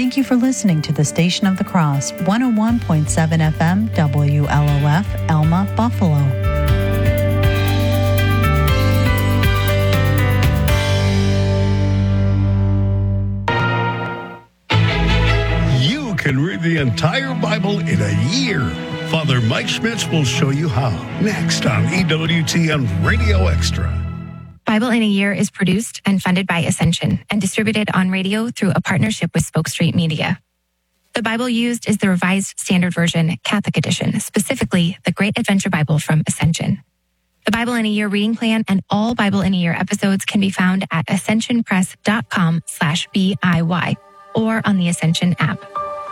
Thank you for listening to the Station of the Cross, 101.7 FM, WLOF, Elma, Buffalo. You can read the entire Bible in a year. Father Mike Schmitz will show you how. Next on EWTN Radio Extra. Bible in a Year is produced and funded by Ascension and distributed on radio through a partnership with Spoke Street Media. The Bible used is the Revised Standard Version Catholic Edition, specifically the Great Adventure Bible from Ascension. The Bible in a Year reading plan and all Bible in a Year episodes can be found at ascensionpress.com/BIY or on the Ascension app.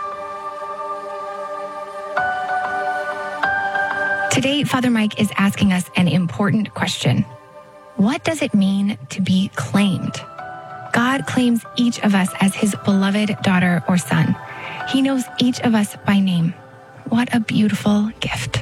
Today, Father Mike is asking us an important question. What does it mean to be claimed? God claims each of us as his beloved daughter or son. He knows each of us by name. What a beautiful gift.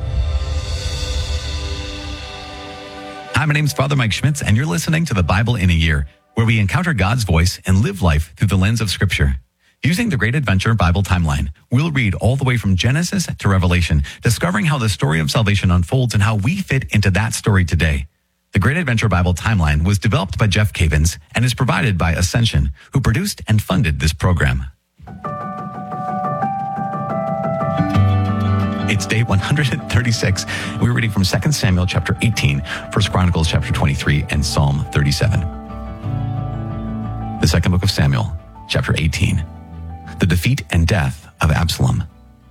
Hi, my name's Father Mike Schmitz, and you're listening to the Bible in a Year, where we encounter God's voice and live life through the lens of Scripture. Using the Great Adventure Bible timeline, we'll read all the way from Genesis to Revelation, discovering how the story of salvation unfolds and how we fit into that story today. The Great Adventure Bible timeline was developed by Jeff Cavins and is provided by Ascension, who produced and funded this program. It's day 136. We're reading from 2 Samuel chapter 18, 1 Chronicles chapter 23, and Psalm 37. The second book of Samuel, chapter 18. The defeat and death of Absalom.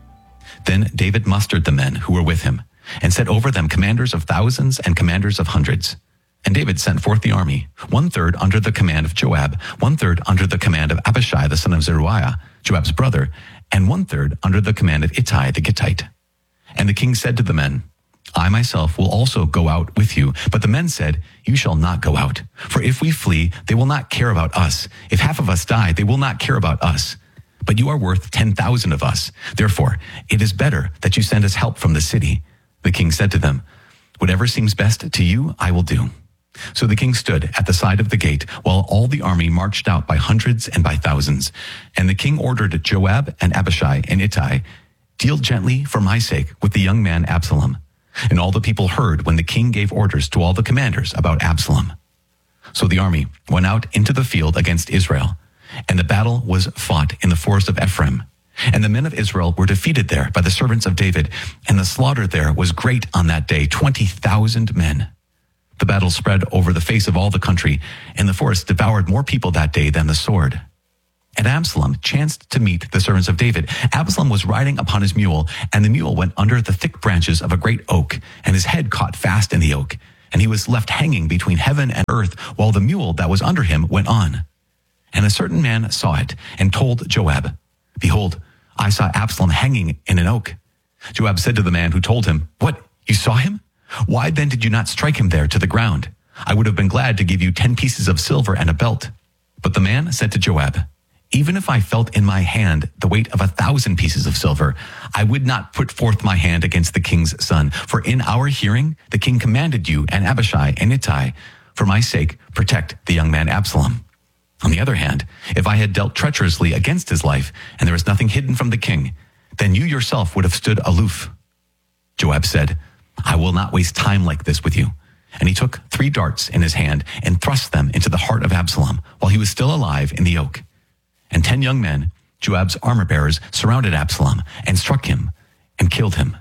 Then David mustered the men who were with him, and set over them commanders of thousands and commanders of hundreds. And David sent forth the army, 1/3 under the command of Joab, 1/3 under the command of Abishai the son of Zeruiah, Joab's brother, and 1/3 under the command of Ittai the Gittite. And the king said to the men, I myself will also go out with you. But the men said, You shall not go out. For if we flee, they will not care about us. If half of us die, they will not care about us. But you are worth 10,000 of us. Therefore, it is better that you send us help from the city. The king said to them, Whatever seems best to you, I will do. So the king stood at the side of the gate while all the army marched out by hundreds and by thousands. And the king ordered Joab and Abishai and Ittai, Deal gently for my sake with the young man Absalom. And all the people heard when the king gave orders to all the commanders about Absalom. So the army went out into the field against Israel, and the battle was fought in the forest of Ephraim. And the men of Israel were defeated there by the servants of David, and the slaughter there was great on that day, 20,000 men. The battle spread over the face of all the country, and the forest devoured more people that day than the sword. And Absalom chanced to meet the servants of David. Absalom was riding upon his mule, and the mule went under the thick branches of a great oak, and his head caught fast in the oak, and he was left hanging between heaven and earth, while the mule that was under him went on. And a certain man saw it, and told Joab, Behold, I saw Absalom hanging in an oak. Joab said to the man who told him, What, you saw him? Why then did you not strike him there to the ground? I would have been glad to give you 10 pieces of silver and a belt. But the man said to Joab, Even if I felt in my hand the weight of 1,000 pieces of silver, I would not put forth my hand against the king's son. For in our hearing, the king commanded you and Abishai and Ittai, for my sake, protect the young man Absalom. On the other hand, if I had dealt treacherously against his life, and there was nothing hidden from the king, then you yourself would have stood aloof. Joab said, I will not waste time like this with you. And he took 3 darts in his hand and thrust them into the heart of Absalom while he was still alive in the oak. And 10 young men, Joab's armor-bearers, surrounded Absalom and struck him and killed him.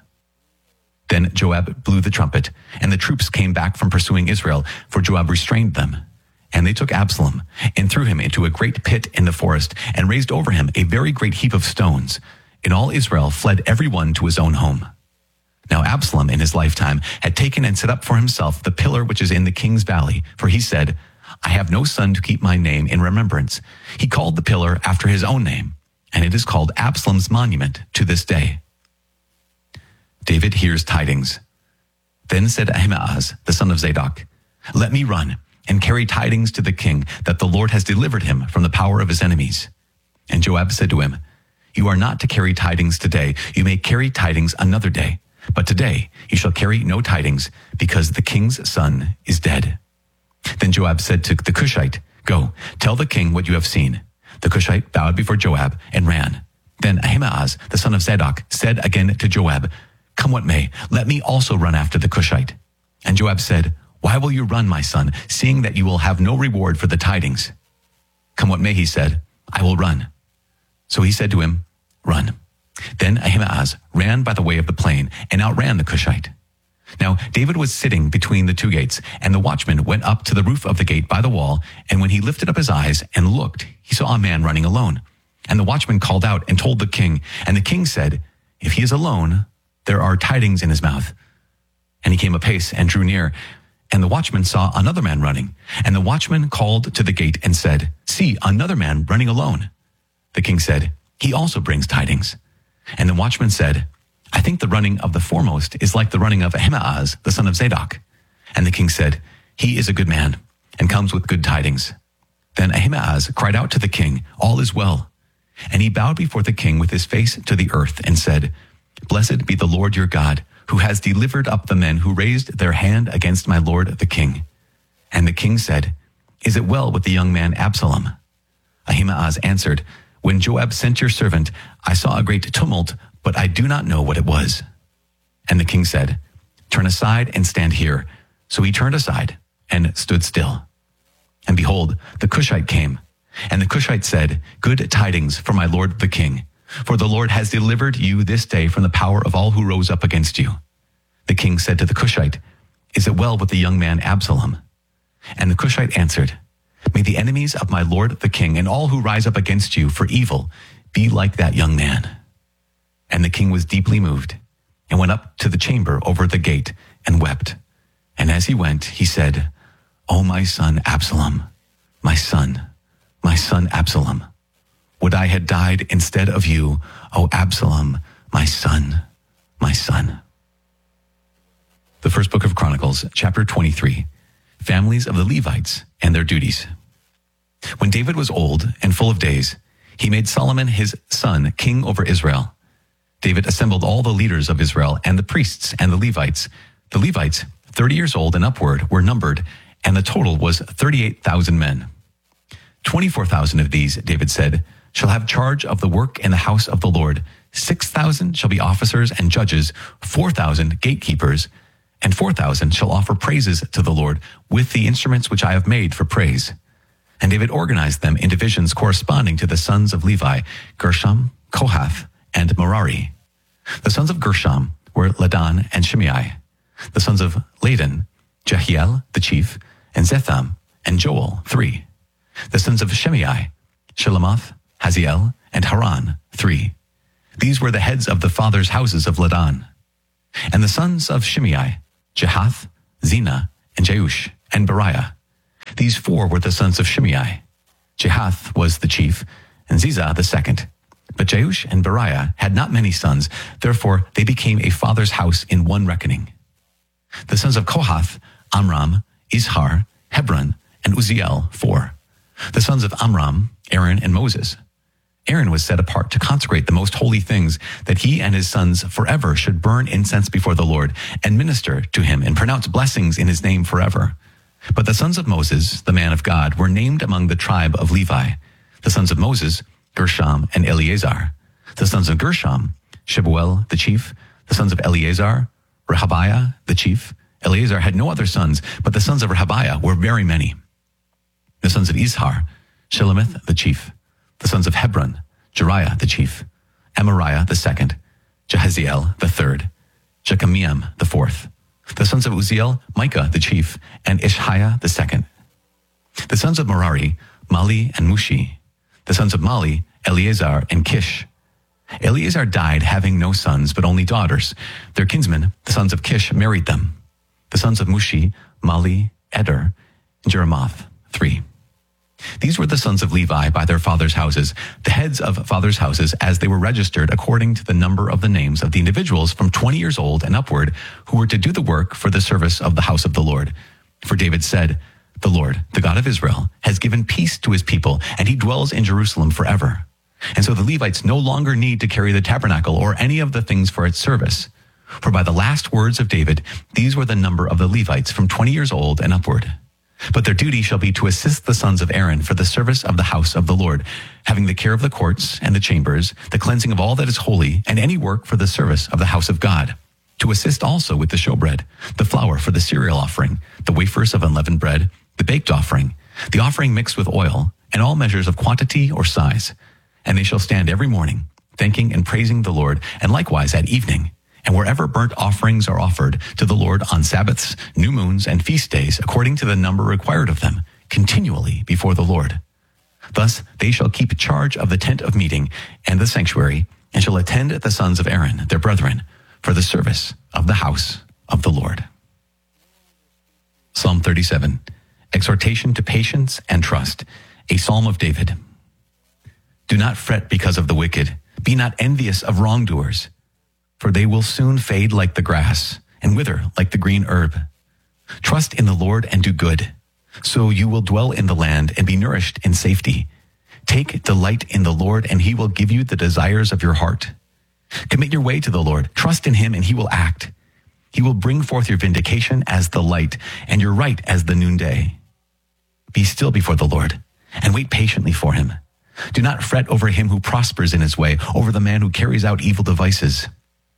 Then Joab blew the trumpet, and the troops came back from pursuing Israel, for Joab restrained them. And they took Absalom and threw him into a great pit in the forest and raised over him a very great heap of stones. And all Israel fled every one to his own home. Now Absalom in his lifetime had taken and set up for himself the pillar which is in the king's valley, for he said, I have no son to keep my name in remembrance. He called the pillar after his own name, and it is called Absalom's monument to this day. David hears tidings. Then said Ahimaaz, the son of Zadok, Let me run and carry tidings to the king that the Lord has delivered him from the power of his enemies. And Joab said to him, You are not to carry tidings today. You may carry tidings another day. But today you shall carry no tidings, because the king's son is dead. Then Joab said to the Cushite, Go, tell the king what you have seen. The Cushite bowed before Joab and ran. Then Ahimaaz, the son of Zadok, said again to Joab, "Come what may, let me also run after the Cushite." And Joab said, "Why will you run, my son, seeing that you will have no reward for the tidings?" "Come what may," he said, "I will run." So he said to him, "Run." Then Ahimaaz ran by the way of the plain and outran the Cushite. Now David was sitting between the two gates, and the watchman went up to the roof of the gate by the wall, and when he lifted up his eyes and looked, he saw a man running alone. And the watchman called out and told the king, and the king said, "If he is alone, there are tidings in his mouth." And he came apace and drew near, and the watchman saw another man running. And the watchman called to the gate and said, "See, another man running alone." The king said, "He also brings tidings." And the watchman said, "I think the running of the foremost is like the running of Ahimaaz, the son of Zadok." And the king said, "He is a good man, and comes with good tidings." Then Ahimaaz cried out to the king, "All is well." And he bowed before the king with his face to the earth and said, "Blessed be the Lord your God, who has delivered up the men who raised their hand against my lord the king." And the king said, "Is it well with the young man Absalom?" Ahimaaz answered, "When Joab sent your servant, I saw a great tumult, but I do not know what it was." And the king said, "Turn aside and stand here." So he turned aside and stood still. And behold, the Cushite came. And the Cushite said, "Good tidings for my lord the king, for the Lord has delivered you this day from the power of all who rose up against you." The king said to the Cushite, "Is it well with the young man Absalom?" And the Cushite answered, "May the enemies of my lord the king and all who rise up against you for evil be like that young man." And the king was deeply moved and went up to the chamber over the gate and wept. And as he went, he said, "O my son Absalom, my son Absalom, would I had died instead of you, O Absalom, my son, my son." The first book of Chronicles, chapter 23, families of the Levites and their duties. When David was old and full of days, he made Solomon his son king over Israel. David assembled all the leaders of Israel and the priests and the Levites. The Levites, 30 years old and upward, were numbered, and the total was 38,000 men. 24,000 of these, David said, shall have charge of the work in the house of the Lord. 6,000 shall be officers and judges, 4,000 gatekeepers, and 4,000 shall offer praises to the Lord with the instruments which I have made for praise. And David organized them in divisions corresponding to the sons of Levi, Gershom, Kohath, and Merari. The sons of Gershom were Ladan and Shimei. The sons of Ladan, Jehiel, the chief, and Zetham, and Joel, 3. The sons of Shimei, Shelomoth, Haziel, and Haran, 3. These were the heads of the fathers' houses of Ladan. And the sons of Shimei, Jehath, Zina, and Jeush, and Beriah. These 4 were the sons of Shimei. Jehath was the chief, and Ziza the second. But Jeush and Beriah had not many sons, therefore they became a father's house in one reckoning. The sons of Kohath, Amram, Izhar, Hebron, and Uzziel, 4. The sons of Amram, Aaron and Moses. Aaron was set apart to consecrate the most holy things, that he and his sons forever should burn incense before the Lord and minister to him and pronounce blessings in his name forever. But the sons of Moses, the man of God, were named among the tribe of Levi. The sons of Moses, Gershom and Eleazar. The sons of Gershom, Shebuel the chief. The sons of Eleazar, Rehabiah the chief. Eleazar had no other sons, but the sons of Rehabiah were very many. The sons of Izhar, Shelomith the chief. The sons of Hebron, Jeriah the chief. Amariah the second. Jehaziel the third. Jekameam the fourth. The sons of Uzziel, Micah the chief, and Ishiah the second. The sons of Merari, Mali and Mushi. The sons of Mali, Eleazar and Kish. Eleazar died having no sons, but only daughters. Their kinsmen, the sons of Kish, married them. The sons of Mushi, Mali, Eder, and Jeremoth, 3. These were the sons of Levi by their fathers' houses, the heads of fathers' houses, as they were registered according to the number of the names of the individuals from 20 years old and upward who were to do the work for the service of the house of the Lord. For David said, "The Lord, the God of Israel, has given peace to his people, and he dwells in Jerusalem forever." And so the Levites no longer need to carry the tabernacle or any of the things for its service. For by the last words of David, these were the number of the Levites from 20 years old and upward. But their duty shall be to assist the sons of Aaron for the service of the house of the Lord, having the care of the courts and the chambers, the cleansing of all that is holy, and any work for the service of the house of God. To assist also with the showbread, the flour for the cereal offering, the wafers of unleavened bread, the baked offering, the offering mixed with oil, and all measures of quantity or size. And they shall stand every morning, thanking and praising the Lord, and likewise at evening. And wherever burnt offerings are offered to the Lord on Sabbaths, new moons, and feast days, according to the number required of them, continually before the Lord. Thus they shall keep charge of the tent of meeting and the sanctuary, and shall attend the sons of Aaron, their brethren, for the service of the house of the Lord. Psalm 37, exhortation to patience and trust, a psalm of David. Do not fret because of the wicked. Be not envious of wrongdoers, for they will soon fade like the grass and wither like the green herb. Trust in the Lord and do good, so you will dwell in the land and be nourished in safety. Take delight in the Lord, and he will give you the desires of your heart. Commit your way to the Lord. Trust in him, and he will act. He will bring forth your vindication as the light, and your right as the noonday. Be still before the Lord, and wait patiently for him. Do not fret over him who prospers in his way, over the man who carries out evil devices.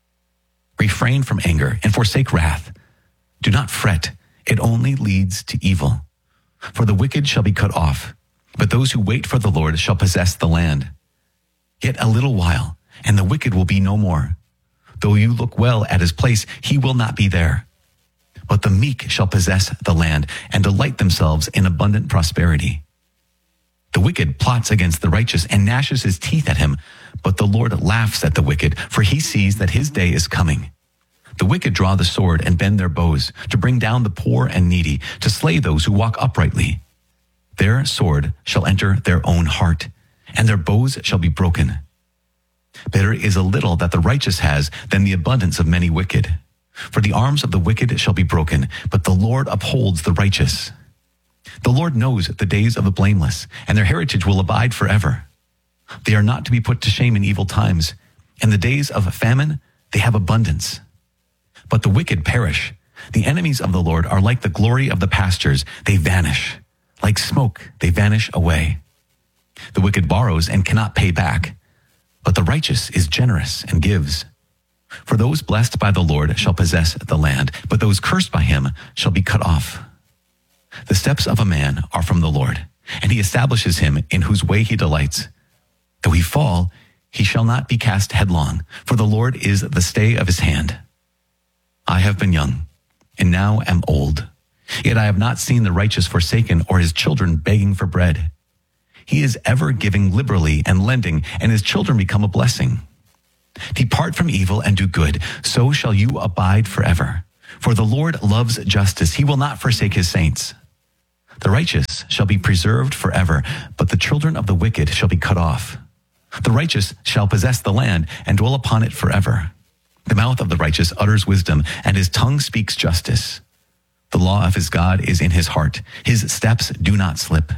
Refrain from anger, and forsake wrath. Do not fret. It only leads to evil. For the wicked shall be cut off, but those who wait for the Lord shall possess the land. Yet a little while, and the wicked will be no more. Though you look well at his place, he will not be there. But the meek shall possess the land and delight themselves in abundant prosperity. The wicked plots against the righteous and gnashes his teeth at him, but the Lord laughs at the wicked, for he sees that his day is coming. The wicked draw the sword and bend their bows to bring down the poor and needy, to slay those who walk uprightly. Their sword shall enter their own heart, and their bows shall be broken. Better is a little that the righteous has than the abundance of many wicked. For the arms of the wicked shall be broken, but the Lord upholds the righteous. The Lord knows the days of the blameless, and their heritage will abide forever. They are not to be put to shame in evil times. In the days of famine, they have abundance. But the wicked perish. The enemies of the Lord are like the glory of the pastures. They vanish. Like smoke, they vanish away. The wicked borrows and cannot pay back, but the righteous is generous and gives. For those blessed by the Lord shall possess the land, but those cursed by him shall be cut off. The steps of a man are from the Lord, and he establishes him in whose way he delights. Though he fall, he shall not be cast headlong, for the Lord is the stay of his hand. I have been young, and now am old, yet I have not seen the righteous forsaken or his children begging for bread. He is ever giving liberally and lending, and his children become a blessing. Depart from evil and do good, so shall you abide forever. For the Lord loves justice. He will not forsake his saints. The righteous shall be preserved forever, but the children of the wicked shall be cut off. The righteous shall possess the land and dwell upon it forever. The mouth of the righteous utters wisdom, and his tongue speaks justice. The law of his God is in his heart. His steps do not slip.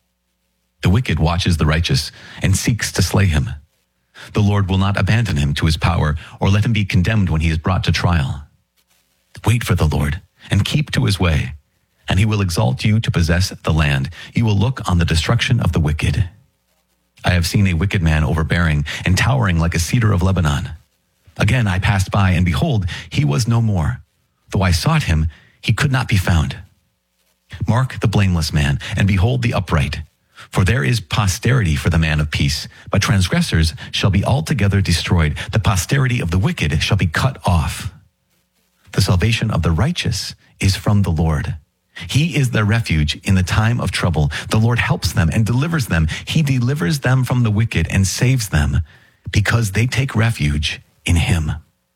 The wicked watches the righteous and seeks to slay him. The Lord will not abandon him to his power or let him be condemned when he is brought to trial. Wait for the Lord and keep to his way, and he will exalt you to possess the land. You will look on the destruction of the wicked. I have seen a wicked man overbearing and towering like a cedar of Lebanon. Again I passed by, and behold, he was no more. Though I sought him, he could not be found. Mark the blameless man, and behold the upright. For there is posterity for the man of peace, but transgressors shall be altogether destroyed. The posterity of the wicked shall be cut off. The salvation of the righteous is from the Lord. He is their refuge in the time of trouble. The Lord helps them and delivers them. He delivers them from the wicked and saves them, because they take refuge in him.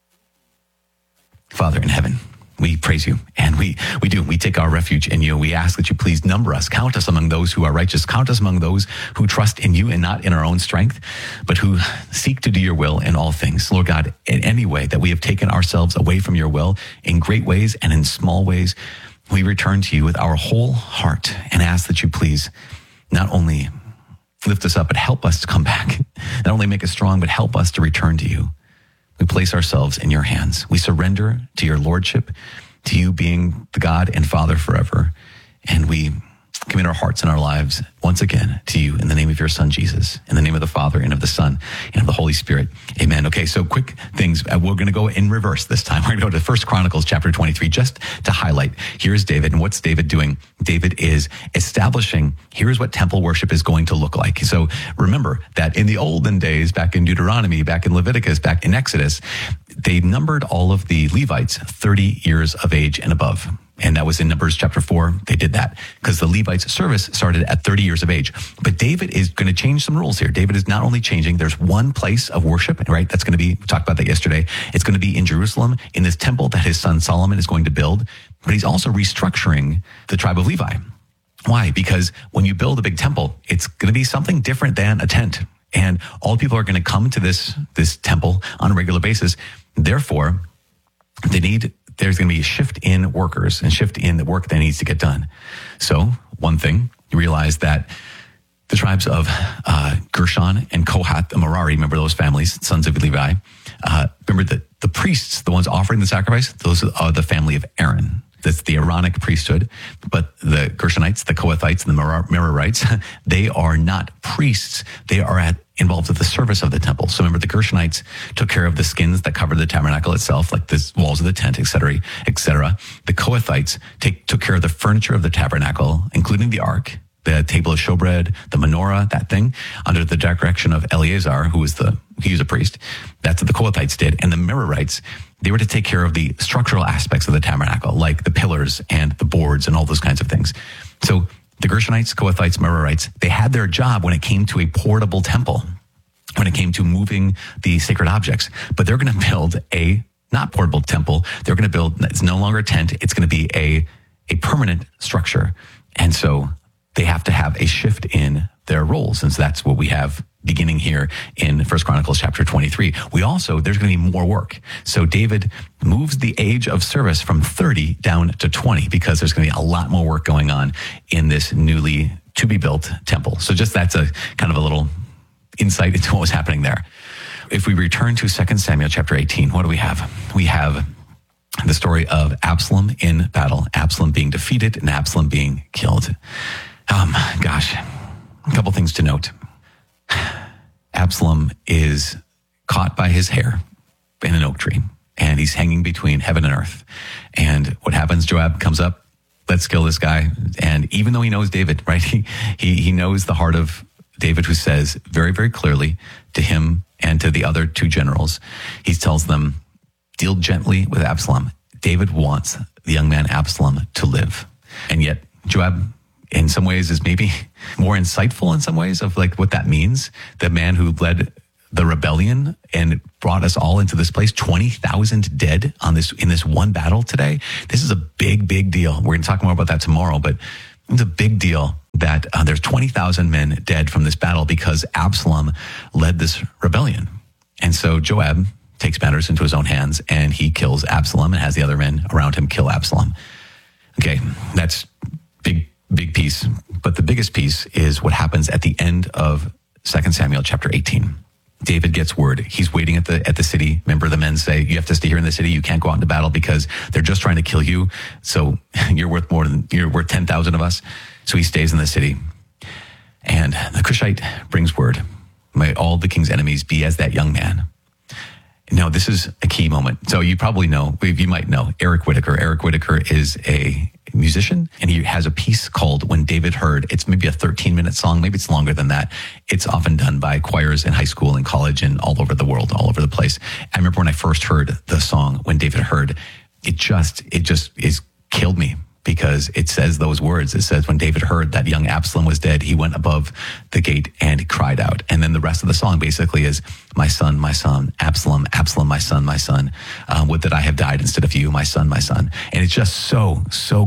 Father in heaven, we praise you, and we take our refuge in you. We ask that you please number us, count us among those who are righteous, count us among those who trust in you and not in our own strength, but who seek to do your will in all things. Lord God, in any way that we have taken ourselves away from your will, in great ways and in small ways, we return to you with our whole heart and ask that you please not only lift us up, but help us to come back. Not only make us strong, but help us to return to you. We place ourselves in your hands. We surrender to your lordship, to you being the God and Father forever. And we commit our hearts and our lives once again to you in the name of your son, Jesus, in the name of the Father and of the Son and of the Holy Spirit. Amen. Okay, so quick things. We're going to go in reverse this time. We're going to go to 1 Chronicles chapter 23 just to highlight. Here's David. And what's David doing? David is establishing, here's what temple worship is going to look like. So remember that in the olden days, back in Deuteronomy, back in Leviticus, back in Exodus, they numbered all of the Levites 30 years of age and above. And that was in Numbers chapter 4. They did that because the Levites' service started at 30 years of age. But David is going to change some rules here. David is not only changing, there's one place of worship, right? That's going to be, we talked about that yesterday. It's going to be in Jerusalem, in this temple that his son Solomon is going to build. But he's also restructuring the tribe of Levi. Why? Because when you build a big temple, it's going to be something different than a tent. And all people are going to come to this temple on a regular basis. Therefore, there's going to be a shift in workers and shift in the work that needs to get done. So one thing, you realize that the tribes of Gershon and Kohath and Merari, remember those families, sons of Levi, remember that the priests, the ones offering the sacrifice, those are the family of Aaron. That's the Aaronic priesthood. But the Gershonites, the Kohathites, and the Merarites, they are not priests. They are involved with the service of the temple. So remember, the Gershonites took care of the skins that covered the tabernacle itself, like the walls of the tent, et cetera, et cetera. The Kohathites took care of the furniture of the tabernacle, including the ark, the table of showbread, the menorah, that thing, under the direction of Eleazar, he was a priest. That's what the Kohathites did. And the Merarites, they were to take care of the structural aspects of the tabernacle, like the pillars and the boards and all those kinds of things. So the Gershonites, Kohathites, Merarites, they had their job when it came to a portable temple, when it came to moving the sacred objects. But they're going to build a not portable temple. They're going to build, it's no longer a tent. It's going to be a permanent structure. And so they have to have a shift in their roles. And so that's what we have beginning here in 1 Chronicles chapter 23. there's going to be more work. So David moves the age of service from 30 down to 20 because there's going to be a lot more work going on in this newly to be built temple. So just that's a kind of a little insight into what was happening there. If we return to 2 Samuel chapter 18, what do we have? We have the story of Absalom in battle, Absalom being defeated and Absalom being killed. A couple things to note. Absalom is caught by his hair in an oak tree, and he's hanging between heaven and earth. And what happens? Joab comes up, let's kill this guy. And even though he knows David, right? He knows the heart of David, who says very, very clearly to him and to the other two generals, he tells them, deal gently with Absalom. David wants the young man Absalom to live. And yet Joab, in some ways, is maybe more insightful in some ways of like what that means. The man who led the rebellion and brought us all into this place, 20,000 dead in this one battle today. This is a big, big deal. We're going to talk more about that tomorrow, but it's a big deal that there's 20,000 men dead from this battle because Absalom led this rebellion. And so Joab takes matters into his own hands and he kills Absalom and has the other men around him kill Absalom. Okay, that's big piece. But the biggest piece is what happens at the end of 2 Samuel chapter 18. David gets word. He's waiting at the city. Remember, the men say, you have to stay here in the city. You can't go out into battle because they're just trying to kill you. So you're worth 10,000 of us. So he stays in the city. And the Cushite brings word, may all the king's enemies be as that young man. Now, this is a key moment. So you probably know, you might know Eric Whitaker. Eric Whitaker is a musician, and he has a piece called When David Heard. It's maybe a 13-minute song. Maybe it's longer than that. It's often done by choirs in high school and college and all over the world, all over the place. I remember when I first heard the song When David Heard, it just killed me. Because it says those words. It says, when David heard that young Absalom was dead, he went above the gate and he cried out. And then the rest of the song basically is, my son, Absalom, Absalom, my son, would that I have died instead of you, my son. And it's just so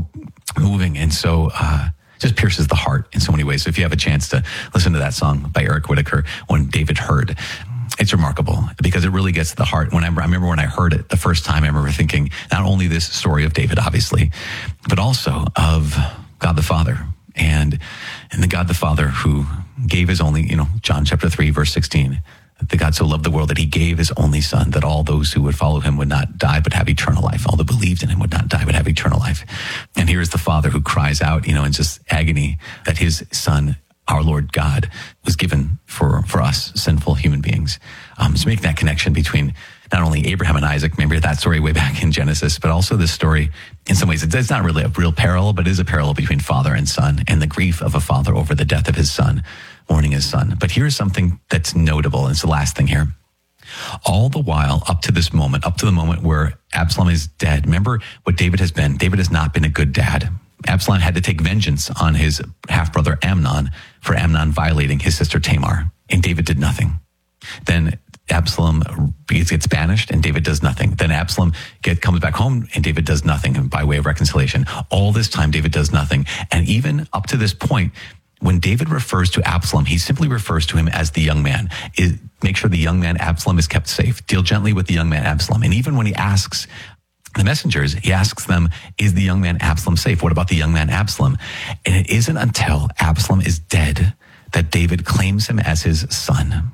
moving and so just pierces the heart in so many ways. So if you have a chance to listen to that song by Eric Whitaker, When David Heard, it's remarkable because it really gets to the heart. I remember when I heard it the first time, I remember thinking not only this story of David, obviously, but also of God the Father and the God the Father who gave his only, John chapter 3, verse 16, That God so loved the world that he gave his only son, that all those who would follow him would not die but have eternal life. All that believed in him would not die but have eternal life. And here is the Father who cries out, in just agony that his son, our Lord God, was given for us sinful human beings. So make that connection between not only Abraham and Isaac, remember that story way back in Genesis, but also this story, in some ways, it's not really a real parallel, but it is a parallel between father and son and the grief of a father over the death of his son, mourning his son. But here's something that's notable, and it's the last thing here. All the while, up to this moment, up to the moment where Absalom is dead, remember what David has been. David has not been a good dad. Absalom had to take vengeance on his half-brother Amnon for Amnon violating his sister Tamar, and David did nothing. Then Absalom gets banished and David does nothing. Then Absalom comes back home and David does nothing by way of reconciliation. All this time, David does nothing. And even up to this point, when David refers to Absalom, he simply refers to him as the young man. Make sure the young man Absalom is kept safe. Deal gently with the young man Absalom. And even when he asks the messengers, he asks them, is the young man Absalom safe? What about the young man Absalom? And it isn't until Absalom is dead that David claims him as his son.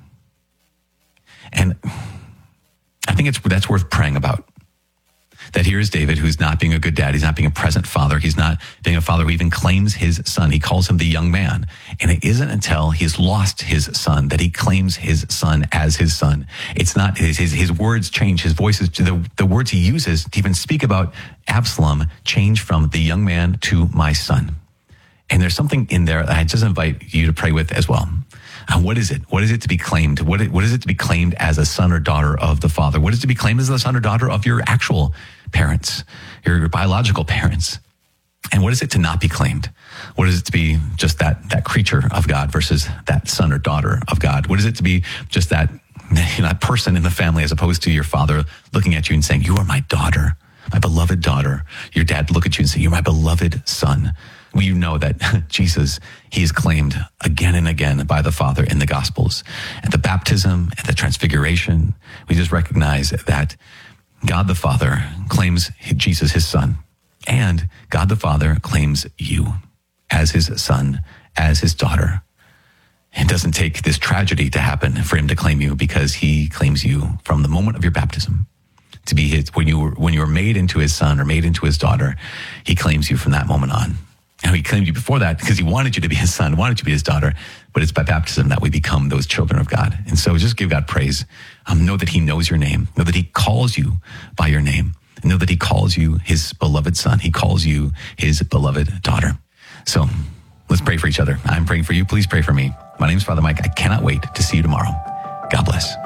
And I think that's worth praying about. That here is David, who's not being a good dad. He's not being a present father. He's not being a father who even claims his son. He calls him the young man. And it isn't until he's lost his son that he claims his son as his son. It's not, his words change. His voices, the words he uses to even speak about Absalom change from the young man to my son. And there's something in there that I just invite you to pray with as well. What is it? What is it to be claimed? What is it to be claimed as a son or daughter of the Father? What is it to be claimed as a son or daughter of your actual parents, your biological parents? And what is it to not be claimed? What is it to be just that creature of God versus that son or daughter of God? What is it to be just that person in the family as opposed to your father looking at you and saying, you are my daughter, my beloved daughter? Your dad look at you and say, you're my beloved son. Well, you know that Jesus, he is claimed again and again by the Father in the Gospels. At the baptism, at the transfiguration, we just recognize that God the Father claims Jesus, his son, and God the Father claims you as his son, as his daughter. It doesn't take this tragedy to happen for him to claim you, because he claims you from the moment of your baptism. To be his, when you were made into his son or made into his daughter, he claims you from that moment on. Now, he claimed you before that because he wanted you to be his son, wanted you to be his daughter, but it's by baptism that we become those children of God. And so just give God praise. Know that he knows your name. Know that he calls you by your name. Know that he calls you his beloved son. He calls you his beloved daughter. So let's pray for each other. I'm praying for you. Please pray for me. My name is Father Mike. I cannot wait to see you tomorrow. God bless.